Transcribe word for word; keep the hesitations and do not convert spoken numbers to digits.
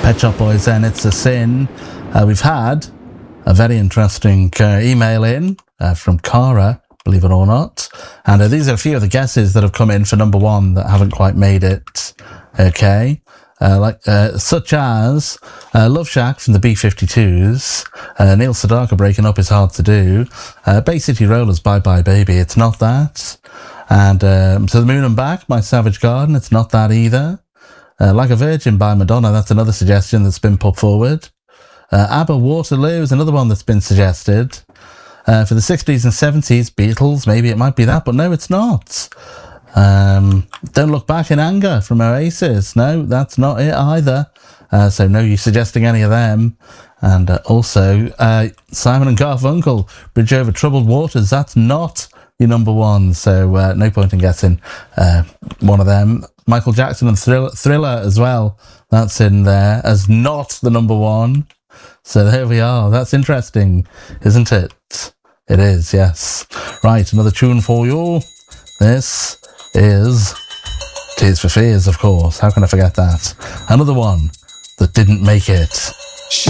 Pet Shop Boys then, It's a Sin. Uh, we've had a very interesting uh, email in uh, from Cara, believe it or not. And uh, these are a few of the guesses that have come in for number one that haven't quite made it. Okay. Uh, like uh, such as uh, Love Shack from the B fifty-twos, uh, Neil Sedaka, Breaking Up Is Hard to Do, uh, Bay City Rollers, Bye Bye Baby, it's not that. And um, To the Moon and Back by Savage Garden, it's not that either. Uh, Like a Virgin by Madonna, that's another suggestion that's been put forward. Uh, ABBA, Waterloo is another one that's been suggested. Uh, for the sixties and seventies, Beatles, maybe it might be that, but no, it's not. Um, Don't Look Back in Anger from Oasis, no, that's not it either. Uh, so no use suggesting any of them. And uh, also, uh, Simon and Garfunkel, Bridge Over Troubled Waters, that's not your number one, so uh, no point in guessing uh, one of them. Michael Jackson and Thriller, Thriller as well, that's in there as not the number one. So there we are. That's interesting, isn't it? It is, yes. Right, another tune for you. This is Tears for Fears, of course. How can I forget that? Another one that didn't make it.